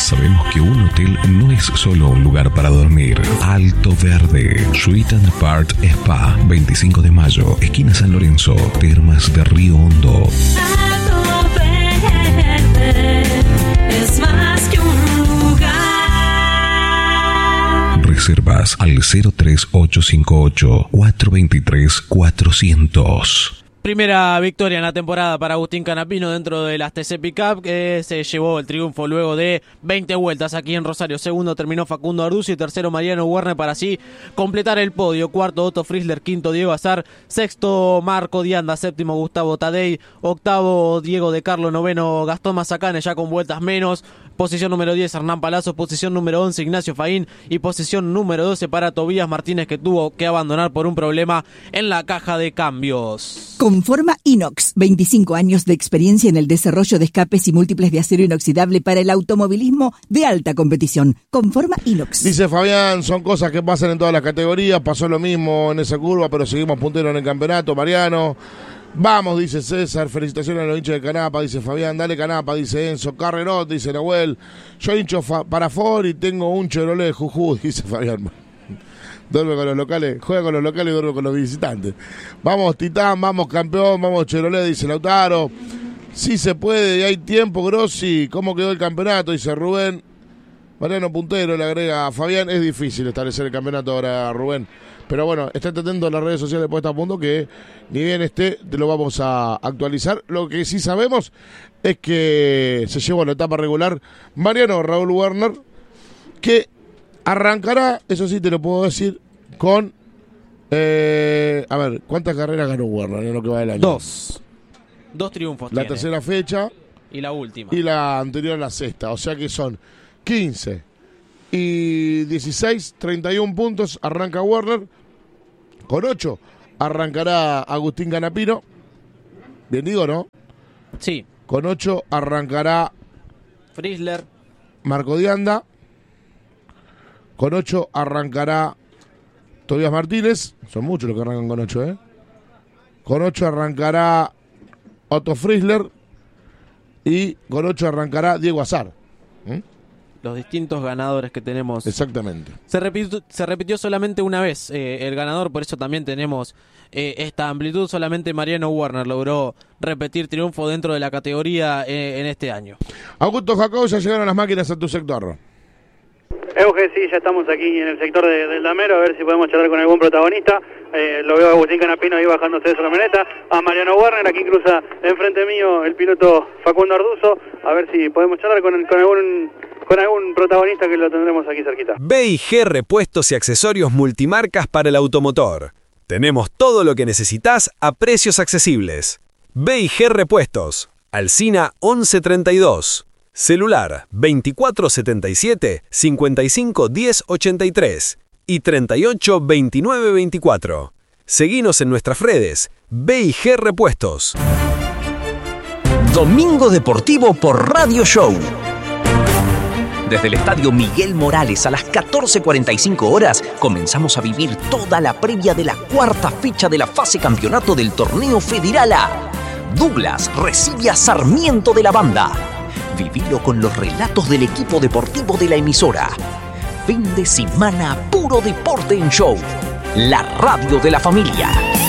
Sabemos que un hotel no es solo un lugar para dormir. Alto Verde, Suite and Apart Spa, 25 de mayo, esquina San Lorenzo, Termas de Río Hondo. Alto Verde es más que un lugar. Reservas al 03858 423 400. Primera victoria en la temporada para Agustín Canapino dentro de las TC Pickup, que se llevó el triunfo luego de 20 vueltas aquí en Rosario. Segundo terminó Facundo Arduzzo y tercero Mariano Werner para así completar el podio. Cuarto Otto Frizzler, quinto Diego Azar, sexto Marco Dianda, séptimo Gustavo Tadei, octavo Diego de Carlo, noveno Gastón Mazacane ya con vueltas menos. Posición número 10 Hernán Palazzo, posición número 11 Ignacio Faín y posición número 12 para Tobías Martínez, que tuvo que abandonar por un problema en la caja de cambios. Conforma Inox, 25 años de experiencia en el desarrollo de escapes y múltiples de acero inoxidable para el automovilismo de alta competición. Conforma Inox. Dice Fabián, son cosas que pasan en todas las categorías, pasó lo mismo en esa curva, pero seguimos punteros en el campeonato. Mariano, vamos, dice César, felicitaciones a los hinchas de Canapa, dice Fabián, dale Canapa, dice Enzo, Carrerot, dice Nahuel, yo hincho para Ford y tengo un Chevrolet de Jujuy, dice Fabián. Duerme con los locales, juega con los locales y duerme con los visitantes. Vamos Titán, vamos campeón, vamos Chevrolet, dice Lautaro. Sí se puede y hay tiempo, Grossi. ¿Cómo quedó el campeonato? Dice Rubén. Mariano puntero, le agrega a Fabián. Es difícil establecer el campeonato ahora, Rubén. Pero bueno, estate atento a las redes sociales de Puesta a Punto, que ni bien esté, te lo vamos a actualizar. Lo que sí sabemos es que se llevó la etapa regular Mariano Raúl Werner, que arrancará, eso sí te lo puedo decir, con... a ver, ¿cuántas carreras ganó Werner en lo que va del año? Dos triunfos La tiene. tercera fecha. Y la última. Y la anterior a la sexta. O sea que son 15 y 16, 31 puntos. Arranca Werner. Con 8 arrancará Agustín Canapino. Bien digo, ¿no? Sí. Con 8 arrancará Frizzler. Marco Dianda. Con 8 arrancará Tobías Martínez. Son muchos los que arrancan con 8, ¿eh? Con 8 arrancará Otto Frizzler. Y con 8 arrancará Diego Azar. Los distintos ganadores que tenemos. Exactamente. Se repitió solamente una vez el ganador, por eso también tenemos esta amplitud. Solamente Mariano Werner logró repetir triunfo dentro de la categoría en este año. Augusto Jacob, ya llegaron las máquinas a tu sector. Euge, sí, ya estamos aquí en el sector del Damero, a ver si podemos charlar con algún protagonista. Lo veo a Agustín Canapino ahí bajándose de su camioneta, a Mariano Werner, aquí cruza enfrente mío el piloto Facundo Arduzzo, a ver si podemos charlar con algún protagonista, que lo tendremos aquí cerquita. B&G Repuestos y Accesorios Multimarcas para el automotor. Tenemos todo lo que necesitas a precios accesibles. B&G Repuestos, Alsina 1132. Celular 2477-551083 y 382924. Seguinos en nuestras redes. B&G Repuestos. Domingo Deportivo por Radio Show. Desde el Estadio Miguel Morales a las 14:45 horas comenzamos a vivir toda la previa de la cuarta fecha de la fase campeonato del torneo Federal A. Douglas recibe a Sarmiento de la Banda. Vivilo con los relatos del equipo deportivo de la emisora. Fin de semana puro deporte en show. La radio de la familia.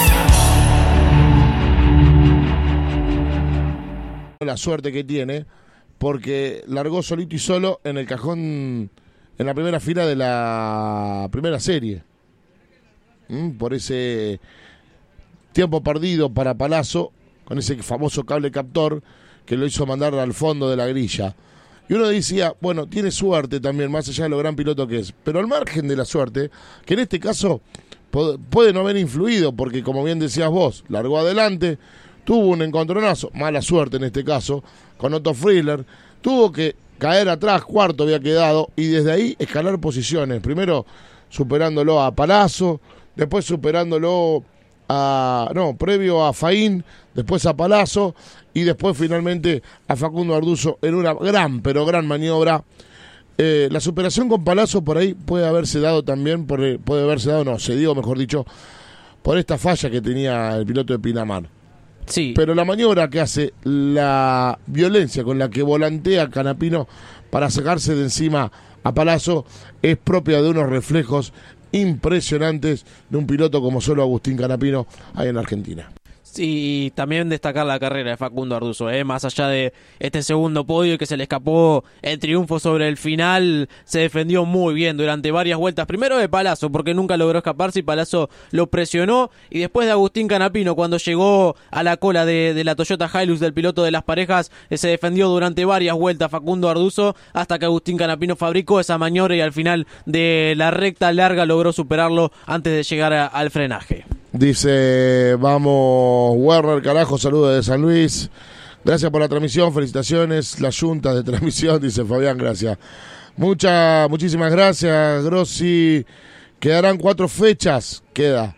La suerte que tiene, porque largó solito y solo en el cajón, en la primera fila de la primera serie. Por ese tiempo perdido para Palazzo, con ese famoso cable captor que lo hizo mandar al fondo de la grilla. Y uno decía, bueno, tiene suerte también, más allá de lo gran piloto que es. Pero al margen de la suerte, que en este caso puede no haber influido, porque como bien decías vos, largó adelante, tuvo un encontronazo, mala suerte en este caso, con Otto Frizzler, tuvo que caer atrás, cuarto había quedado, y desde ahí escalar posiciones. Primero superándolo a Palazzo, después superándolo previo a Faín, después a Palazzo y después finalmente a Facundo Arduzzo en una gran maniobra. La superación con Palazzo por ahí puede haberse dado también, se dio mejor dicho, por esta falla que tenía el piloto de Pinamar. Sí. Pero la maniobra que hace, la violencia con la que volantea Canapino para sacarse de encima a Palazzo, es propia de unos reflejos impresionantes de un piloto como solo Agustín Canapino ahí en Argentina. Sí, y también destacar la carrera de Facundo Arduzo, más allá de este segundo podio y que se le escapó el triunfo sobre el final, se defendió muy bien durante varias vueltas, primero de Palazzo, porque nunca logró escaparse y Palazzo lo presionó, y después de Agustín Canapino, cuando llegó a la cola de la Toyota Hilux del piloto de las parejas, se defendió durante varias vueltas Facundo Arduzo, hasta que Agustín Canapino fabricó esa maniobra y al final de la recta larga logró superarlo antes de llegar al frenaje. Dice, vamos, Werner, carajo, saludos de San Luis. Gracias por la transmisión, felicitaciones, la junta de transmisión, dice Fabián, gracias. Muchísimas gracias, Grossi. Quedarán 4 fechas, quedan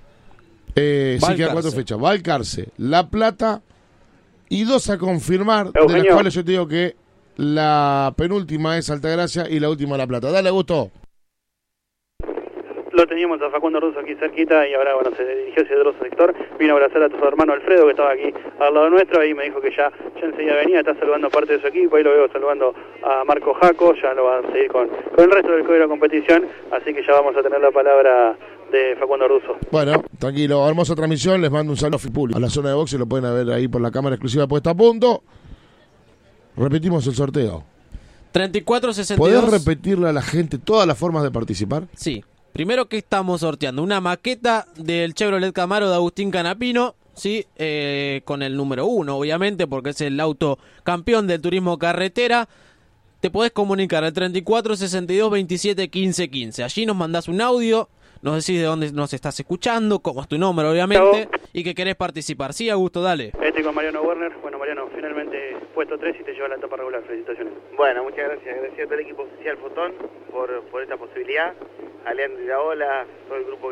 4 fechas. Balcarce, La Plata y 2 a confirmar, Eugenio, de las cuales yo te digo que la penúltima es Altagracia y la última La Plata. Dale, Gusto. Lo teníamos a Facundo Arduzo aquí cerquita y ahora, bueno, se dirigió hacia el otro sector, vino a abrazar a tu hermano Alfredo, que estaba aquí al lado nuestro, y me dijo que ya enseguida venía, está saludando parte de su equipo, ahí lo veo saludando a Marco Jaco, ya lo va a seguir con el resto del código de la competición, así que ya vamos a tener la palabra de Facundo Arduzo. Bueno, tranquilo, hermosa transmisión, les mando un saludo público a la zona de boxe, lo pueden ver ahí por la cámara exclusiva puesta a punto. Repetimos el sorteo. 34-62. ¿Podés repetirle a la gente todas las formas de participar? Sí. Primero, que estamos sorteando una maqueta del Chevrolet Camaro de Agustín Canapino, ¿sí? Con el número 1, obviamente, porque es el auto campeón del turismo carretera. Te podés comunicar al 34-62-27-15-15. Allí nos mandás un audio, nos decís de dónde nos estás escuchando, cómo es tu nombre, obviamente, y que querés participar. Sí, Augusto, dale. Estoy con Mariano Werner. Bueno, Mariano, finalmente puesto 3 y te lleva a la etapa regular. Felicitaciones. Bueno, muchas gracias. Gracias a todo el equipo oficial Fotón por esta posibilidad. A Leandro Iraola, todo el grupo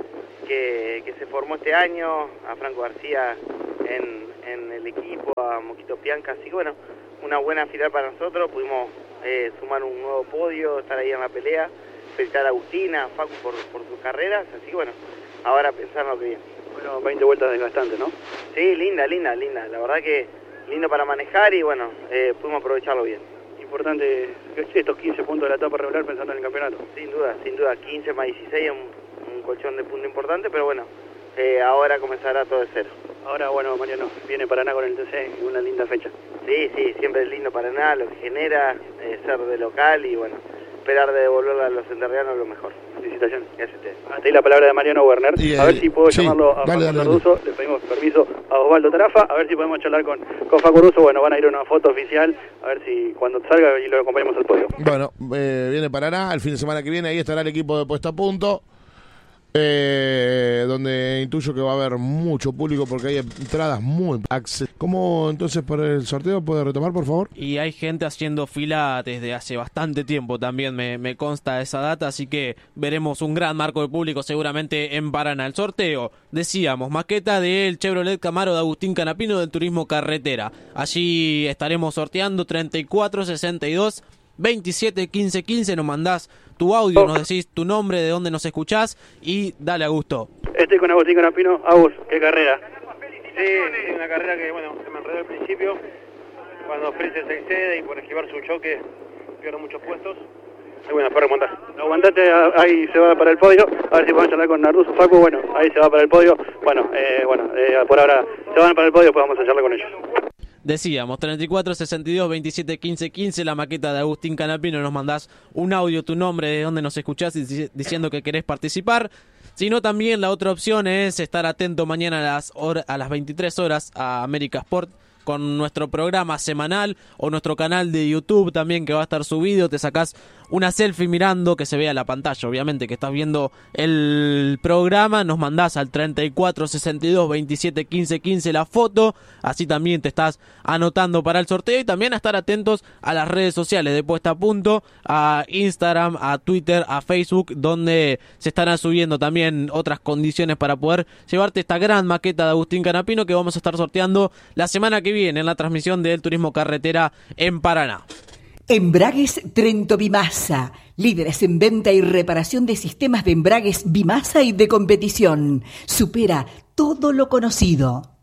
que se formó este año, a Franco García en el equipo, a Moquito Pianca. Así que bueno, una buena final para nosotros. Pudimos sumar un nuevo podio, estar ahí en la pelea. Felicitar a Agustina, a Facu por sus carreras. Así que bueno, ahora pensar en lo que viene. Bueno, 20 vueltas desgastantes, ¿no? Sí, linda. La verdad que lindo para manejar y bueno, pudimos aprovecharlo bien. Importante estos 15 puntos de la etapa regular pensando en el campeonato. Sin duda, 15 más 16 es un colchón de punto importante, pero bueno, ahora comenzará todo de cero. Ahora, bueno, Mariano, viene Paraná con el TC y una linda fecha. Sí, siempre es lindo Paraná, lo que genera ser de local y bueno, esperar de devolverle a los enterrianos lo mejor. Felicitaciones. Gracias a ustedes. Hasta ahí la palabra de Mariano Werner. A ver si puedo llamarlo a Facu Arduzo. Le pedimos permiso a Osvaldo Tarafa. A ver si podemos charlar con Facu Arduzo. Bueno, van a ir a una foto oficial. A ver si cuando salga y lo acompañamos al podio. Bueno, viene Paraná. El fin de semana que viene ahí estará el equipo de Puesta a Punto. Donde intuyo que va a haber mucho público porque hay entradas muy accesibles. ¿Cómo entonces para el sorteo puede retomar, por favor? Y hay gente haciendo fila desde hace bastante tiempo, también me consta esa data, así que veremos un gran marco de público seguramente en Paraná. El sorteo, decíamos, maqueta del Chevrolet Camaro de Agustín Canapino del turismo carretera. Allí estaremos sorteando 34-62 27-15-15, nos mandás tu audio, nos decís tu nombre, de dónde nos escuchás y dale, Augusto. Estoy con Agustín Canapino. Agus, ¿qué carrera? Sí, una carrera que, bueno, se me enredó al principio, cuando Freezer se excede y por esquivar su choque pierde muchos puestos. Y bueno, fue remontar. Aguantate, ahí se va para el podio, a ver si podemos charlar con Arduzo. Facu, bueno, ahí se va para el podio. Bueno, por ahora se van para el podio, después vamos a charlar con ellos. Decíamos, 34-62-27-15-15, la maqueta de Agustín Canapino, nos mandás un audio, tu nombre, de dónde nos escuchás diciendo que querés participar. Si no, también la otra opción es estar atento mañana a las 23 horas a América Sport con nuestro programa semanal o nuestro canal de YouTube también que va a estar subido. Te sacás una selfie mirando, que se vea la pantalla, obviamente, que estás viendo el programa. Nos mandás al 34-62-27-15-15 la foto. Así también te estás anotando para el sorteo. Y también a estar atentos a las redes sociales de Puesta a Punto, a Instagram, a Twitter, a Facebook, donde se estarán subiendo también otras condiciones para poder llevarte esta gran maqueta de Agustín Canapino que vamos a estar sorteando la semana que viene en la transmisión del Turismo Carretera en Paraná. Embragues Trento Bimasa, líderes en venta y reparación de sistemas de embragues Bimasa y de competición. Supera todo lo conocido.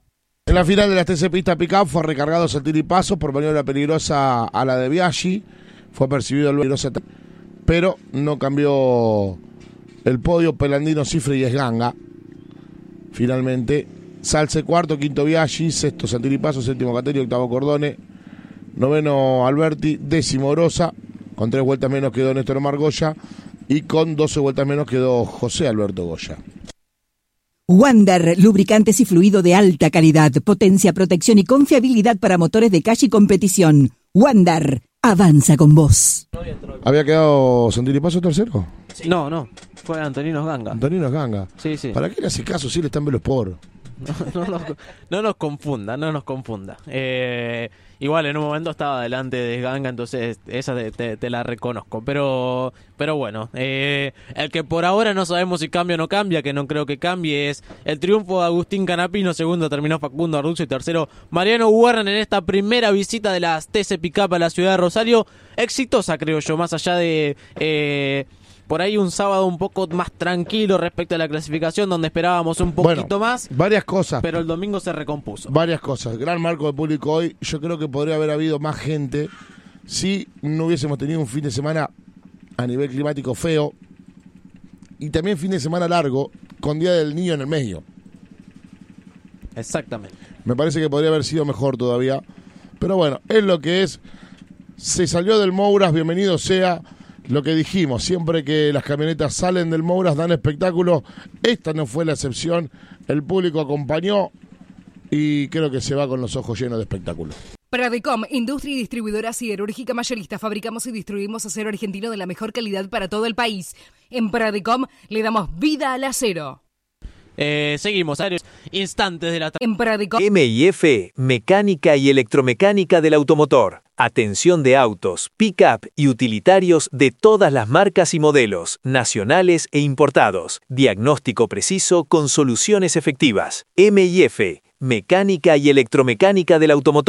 En la final de las TC Pista Pickup fue recargado Saltiri Paso por maniobra peligrosa a la de Biaggi. Fue percibido el peligroso, pero no cambió el podio. Pelandino, Cifre y Esganga. Finalmente, Salce cuarto, quinto Biaggi, sexto Saltiri Paso, séptimo Caterio, octavo Cordone, noveno Alberti, décimo Orosa. Con 3 vueltas menos quedó Néstor Omar Goya y con 12 vueltas menos quedó José Alberto Goya. Wander, lubricantes y fluido de alta calidad, potencia, protección y confiabilidad para motores de calle y competición. Wander, avanza con vos. ¿Había quedado Saltiri Paso tercero? Sí. No, fue Antonino Ganga. Antonino Ganga. Sí. ¿Para qué le hace caso si él está en Velosport? No nos confunda. Igual en un momento estaba delante de Ganga, entonces esa te la reconozco. Pero bueno, el que por ahora no sabemos si cambia o no cambia, que no creo que cambie, es el triunfo de Agustín Canapino. Segundo terminó Facundo Arduzzo y tercero Mariano Warren en esta primera visita de las TC Pickup a la ciudad de Rosario. Exitosa, creo yo, más allá de... por ahí un sábado un poco más tranquilo respecto a la clasificación, donde esperábamos un poquito más. Varias cosas. Pero el domingo se recompuso. Varias cosas. Gran marco de público hoy. Yo creo que podría haber habido más gente si no hubiésemos tenido un fin de semana a nivel climático feo. Y también fin de semana largo, con Día del Niño en el medio. Exactamente. Me parece que podría haber sido mejor todavía. Pero bueno, es lo que es. Se salió del Mouras, bienvenido sea. Lo que dijimos, siempre que las camionetas salen del Mouras dan espectáculo. Esta no fue la excepción. El público acompañó y creo que se va con los ojos llenos de espectáculo. Pradecom, industria y distribuidora siderúrgica mayorista. Fabricamos y distribuimos acero argentino de la mejor calidad para todo el país. En Pradecom le damos vida al acero. Seguimos, instantes de la... En Pradecom. M&F, mecánica y electromecánica del automotor. Atención de autos, pick-up y utilitarios de todas las marcas y modelos, nacionales e importados. Diagnóstico preciso con soluciones efectivas. M&F, mecánica y electromecánica del automotor.